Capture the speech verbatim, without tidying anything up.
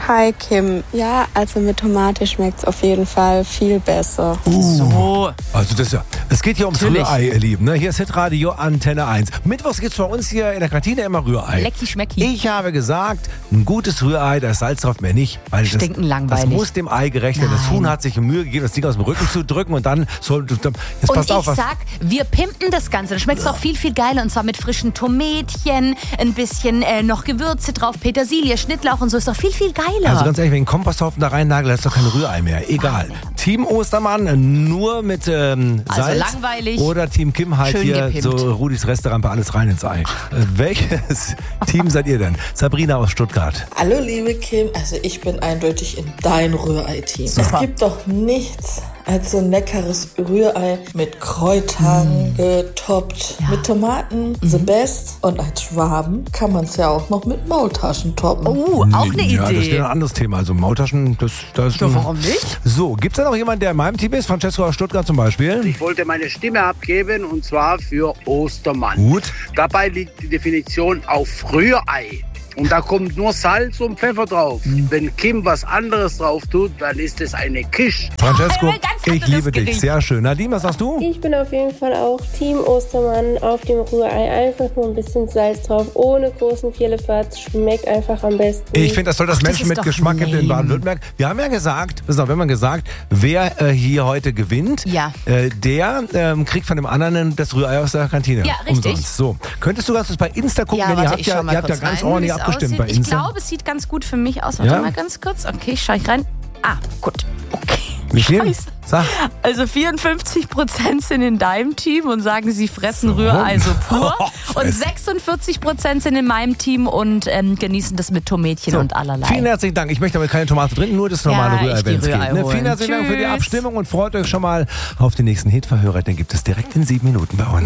Hi Kim. Ja, also mit Tomate schmeckt es auf jeden Fall viel besser. Uh, So. Also das ja, es geht hier ums Natürlich. Rührei, ihr Lieben. Ne? Hier ist Hitradio Antenne eins. Mittwochs gibt's bei uns hier in der Kantine immer Rührei. Lecki schmecki. Ich habe gesagt, ein gutes Rührei, da ist Salz drauf, mehr nicht. Weil das, Stinken langweilig. das muss dem Ei gerecht werden. Das Nein. Huhn hat sich Mühe gegeben, das Ding aus dem Rücken zu drücken und dann soll... Jetzt Und passt ich auf, was... sag, wir pimpen das Ganze. Dann schmeckt es auch viel, viel geiler. Und zwar mit frischen Tomätchen, ein bisschen äh, noch Gewürze drauf, Petersilie, Schnittlauch und so. Ist doch viel, viel geiler. Also ganz ehrlich, wenn ich einen Komposthaufen da reinnagel, da ist doch kein Rührei mehr. Egal. Team Ostermann nur mit ähm, Also Salz. langweilig. Oder Team Kim halt Schön hier gepimpt. so Rudis Restaurant, alles rein ins Ei. Äh, welches Team seid ihr denn? Sabrina aus Stuttgart. Hallo liebe Kim, also ich bin eindeutig in dein Rührei-Team. Es gibt doch nichts als so ein leckeres Rührei mit Kräutern Mm. getoppt, mit Tomaten, the Mhm. best. Und als Schwaben kann man es ja auch noch mit Maultaschen toppen. Uh, auch eine Ja, das Idee. wäre ein anderes Thema. Also Maultaschen, das, das ist Ja, ein- warum nicht? So, gibt's da noch jemanden, der in meinem Team ist? Francesco aus Stuttgart zum Beispiel? Ich wollte meine Stimme abgeben und zwar für Ostermann. Gut. Dabei liegt die Definition auf Rührei. Und da kommt nur Salz und Pfeffer drauf. Wenn Kim was anderes drauf tut, dann ist es eine Kisch. Francesco, Ein ganz ich anderes liebe dich. Gericht. Sehr schön. Nadine, was sagst du? Ich bin auf jeden Fall auch Team Ostermann auf dem Rührei. Einfach nur ein bisschen Salz drauf, ohne großen Firlefanz. Schmeckt einfach am besten. Ich finde, das soll das Ach, das Menschen ist mit doch Geschmack gibt in lame. Baden-Württemberg. Wir haben ja gesagt, pass auf, wir haben ja gesagt, wer äh, hier heute gewinnt, Ja. äh, der ähm, kriegt von dem anderen das Rührei aus der Kantine. Ja, richtig. Umsonst. So, könntest du ganz kurz bei Insta gucken, Ja, denn ihr warte, habt ich ja, schau mal ihr habt ja kurz ganz rein, ordentlich wie es abgestimmt aussieht. bei Insta. Ich glaube, es sieht ganz gut für mich aus. Warte Ja? mal ganz kurz. Okay, schau ich rein. Ah, gut. Okay. Wie viel? Scheiße. Sag. Also vierundfünfzig Prozent sind in deinem Team und sagen, sie fressen Rührei so pur. Und sechsundvierzig Prozent sind in meinem Team und ähm, genießen das mit Tomätchen So, und allerlei. Vielen herzlichen Dank. Ich möchte aber keine Tomate drin, nur das normale Ja, Rührei, ich geh wenn es geht. Rührei Ne? holen. Vielen herzlichen Dank für die Tschüss. Abstimmung und freut euch schon mal auf den nächsten Hitverhörer. Den gibt es direkt in sieben Minuten bei uns.